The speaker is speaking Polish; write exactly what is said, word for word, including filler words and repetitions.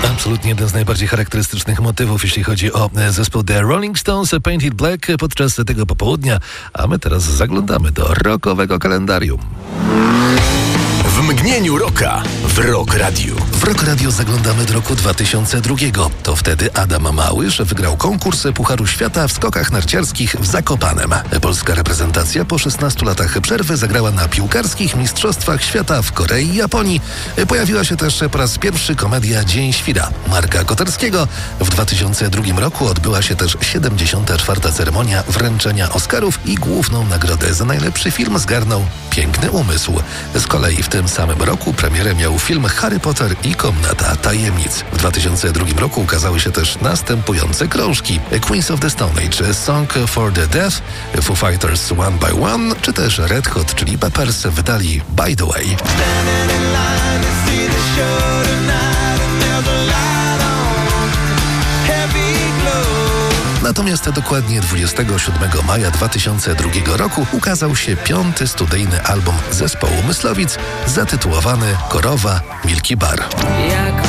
Absolutnie jeden z najbardziej charakterystycznych motywów, jeśli chodzi o zespół The Rolling Stones, Painted Black podczas tego popołudnia, a my teraz zaglądamy do rockowego kalendarium. W mgnieniu rocka w Rock Radio. W Rock Radio zaglądamy do roku dwa tysiące drugiego. To wtedy Adam Małysz wygrał konkurs Pucharu Świata w skokach narciarskich w Zakopanem. Polska reprezentacja po szesnastu latach przerwy zagrała na piłkarskich Mistrzostwach Świata w Korei i Japonii. Pojawiła się też po raz pierwszy komedia Dzień Świra Marka Koterskiego. W dwa tysiące drugim roku odbyła się też siedemdziesiąta czwarta ceremonia wręczenia Oscarów i główną nagrodę za najlepszy film zgarnął Piękny Umysł. Z kolei w tym samym roku premierę miał film Harry Potter i Komnata Tajemnic. W dwa tysiące drugim roku ukazały się też następujące krążki: Queens of the Stone Age, Song for the Deaf, Foo Fighters One by One, czy też Red Hot Chili Peppers wydali By the Way. Natomiast dokładnie dwudziestego siódmego maja dwa tysiące drugiego roku ukazał się piąty studyjny album zespołu Myslowic zatytułowany Korowa Milki Bar.